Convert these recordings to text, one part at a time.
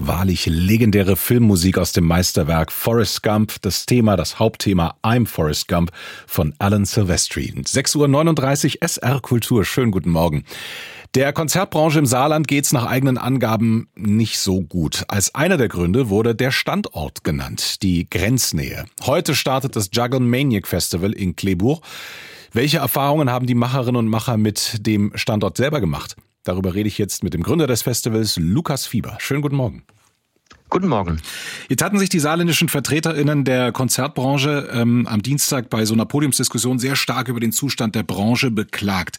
Wahrlich legendäre Filmmusik aus dem Meisterwerk Forrest Gump. Das Hauptthema I'm Forrest Gump von Alan Silvestri. 6:39 Uhr SR Kultur. Schönen guten Morgen. Der Konzertbranche im Saarland geht's nach eigenen Angaben nicht so gut. Als einer der Gründe wurde der Standort genannt, die Grenznähe. Heute startet das Juggle Maniac Festival in Clebourg. Welche Erfahrungen haben die Macherinnen und Macher mit dem Standort selber gemacht? Darüber rede ich jetzt mit dem Gründer des Festivals, Lukas Fieber. Schönen guten Morgen. Guten Morgen. Jetzt hatten sich die saarländischen VertreterInnen der Konzertbranche am Dienstag bei so einer Podiumsdiskussion sehr stark über den Zustand der Branche beklagt.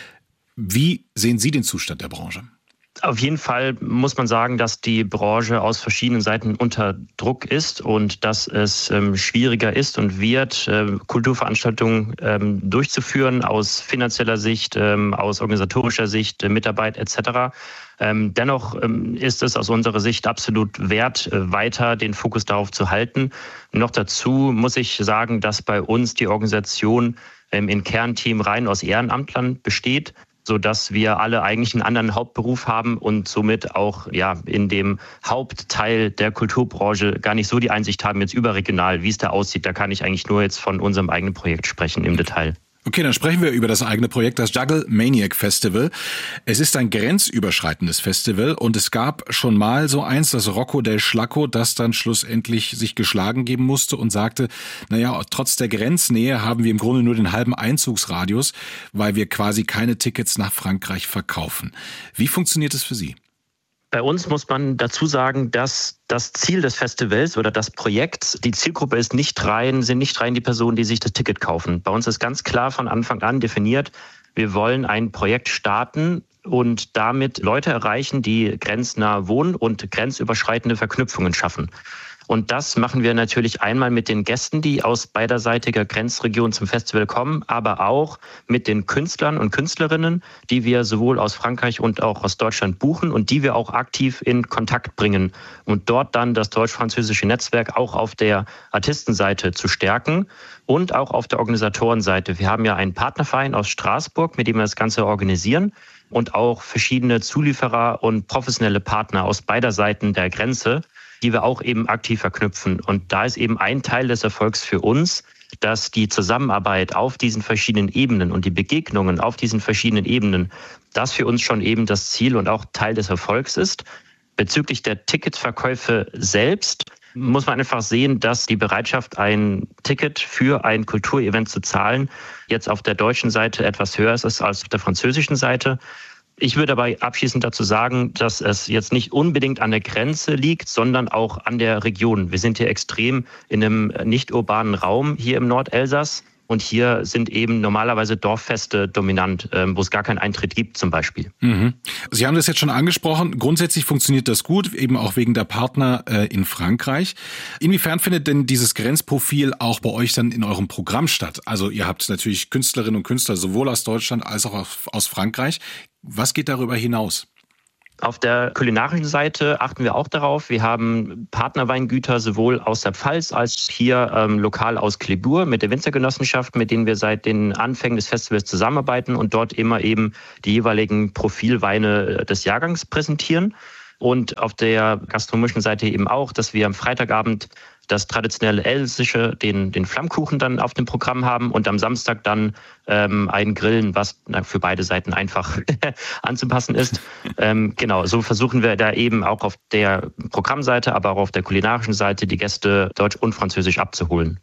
Wie sehen Sie den Zustand der Branche? Auf jeden Fall muss man sagen, dass die Branche aus verschiedenen Seiten unter Druck ist und dass es schwieriger ist und wird, Kulturveranstaltungen durchzuführen aus finanzieller Sicht, aus organisatorischer Sicht, Mitarbeit etc. Dennoch ist es aus unserer Sicht absolut wert, weiter den Fokus darauf zu halten. Noch dazu muss ich sagen, dass bei uns die Organisation im Kernteam rein aus Ehrenamtlern besteht, sodass wir alle eigentlich einen anderen Hauptberuf haben und somit auch in dem Hauptteil der Kulturbranche gar nicht so die Einsicht haben, jetzt überregional, wie es da aussieht. Da kann ich eigentlich nur jetzt von unserem eigenen Projekt sprechen im Detail. Okay, dann sprechen wir über das eigene Projekt, das Juggle Maniac Festival. Es ist ein grenzüberschreitendes Festival und es gab schon mal so eins, das Rocco del Schlacco, das dann schlussendlich sich geschlagen geben musste und sagte, trotz der Grenznähe haben wir im Grunde nur den halben Einzugsradius, weil wir quasi keine Tickets nach Frankreich verkaufen. Wie funktioniert es für Sie? Bei uns muss man dazu sagen, dass das Ziel des Festivals oder des Projekts, die Zielgruppe sind nicht rein die Personen, die sich das Ticket kaufen. Bei uns ist ganz klar von Anfang an definiert, wir wollen ein Projekt starten und damit Leute erreichen, die grenznah wohnen und grenzüberschreitende Verknüpfungen schaffen. Und das machen wir natürlich einmal mit den Gästen, die aus beiderseitiger Grenzregion zum Festival kommen, aber auch mit den Künstlern und Künstlerinnen, die wir sowohl aus Frankreich und auch aus Deutschland buchen und die wir auch aktiv in Kontakt bringen und dort dann das deutsch-französische Netzwerk auch auf der Artistenseite zu stärken und auch auf der Organisatorenseite. Wir haben ja einen Partnerverein aus Straßburg, mit dem wir das Ganze organisieren und auch verschiedene Zulieferer und professionelle Partner aus beider Seiten der Grenze, die wir auch eben aktiv verknüpfen. Und da ist eben ein Teil des Erfolgs für uns, dass die Zusammenarbeit auf diesen verschiedenen Ebenen und die Begegnungen auf diesen verschiedenen Ebenen, das für uns schon eben das Ziel und auch Teil des Erfolgs ist. Bezüglich der Ticketverkäufe selbst muss man einfach sehen, dass die Bereitschaft, ein Ticket für ein Kulturevent zu zahlen, jetzt auf der deutschen Seite etwas höher ist als auf der französischen Seite. Ich würde aber abschließend dazu sagen, dass es jetzt nicht unbedingt an der Grenze liegt, sondern auch an der Region. Wir sind hier extrem in einem nicht urbanen Raum hier im Nordelsass. Und hier sind eben normalerweise Dorffeste dominant, wo es gar keinen Eintritt gibt zum Beispiel. Mhm. Sie haben das jetzt schon angesprochen. Grundsätzlich funktioniert das gut, eben auch wegen der Partner in Frankreich. Inwiefern findet denn dieses Grenzprofil auch bei euch dann in eurem Programm statt? Also ihr habt natürlich Künstlerinnen und Künstler sowohl aus Deutschland als auch aus Frankreich. Was geht darüber hinaus? Auf der kulinarischen Seite achten wir auch darauf. Wir haben Partnerweingüter sowohl aus der Pfalz als hier lokal aus Clebourg mit der Winzergenossenschaft, mit denen wir seit den Anfängen des Festivals zusammenarbeiten und dort immer eben die jeweiligen Profilweine des Jahrgangs präsentieren. Und auf der gastronomischen Seite eben auch, dass wir am Freitagabend das traditionelle Elsässische, den Flammkuchen dann auf dem Programm haben und am Samstag dann ein Grillen, was für beide Seiten einfach anzupassen ist. Genau, so versuchen wir da eben auch auf der Programmseite, aber auch auf der kulinarischen Seite die Gäste Deutsch und Französisch abzuholen.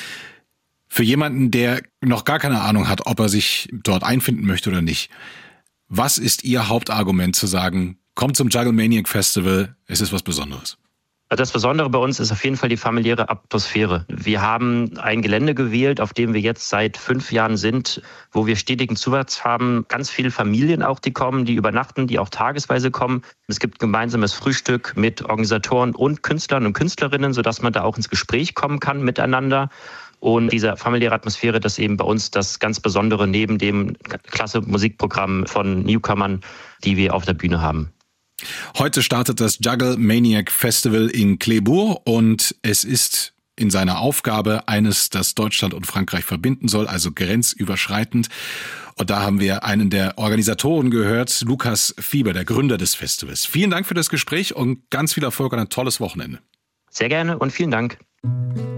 Für jemanden, der noch gar keine Ahnung hat, ob er sich dort einfinden möchte oder nicht, was ist Ihr Hauptargument zu sagen, kommt zum Juggle Maniac Festival, es ist was Besonderes? Das Besondere bei uns ist auf jeden Fall die familiäre Atmosphäre. Wir haben ein Gelände gewählt, auf dem wir jetzt seit 5 Jahren sind, wo wir stetigen Zuwachs haben. Ganz viele Familien auch, die kommen, die übernachten, die auch tagesweise kommen. Es gibt gemeinsames Frühstück mit Organisatoren und Künstlern und Künstlerinnen, sodass man da auch ins Gespräch kommen kann miteinander. Und diese familiäre Atmosphäre, das ist eben bei uns das ganz Besondere neben dem klasse Musikprogramm von Newcomern, die wir auf der Bühne haben. Heute startet das Juggle Maniac Festival in Clebourg und es ist in seiner Aufgabe eines, das Deutschland und Frankreich verbinden soll, also grenzüberschreitend. Und da haben wir einen der Organisatoren gehört, Lukas Fieber, der Gründer des Festivals. Vielen Dank für das Gespräch und ganz viel Erfolg und ein tolles Wochenende. Sehr gerne und vielen Dank.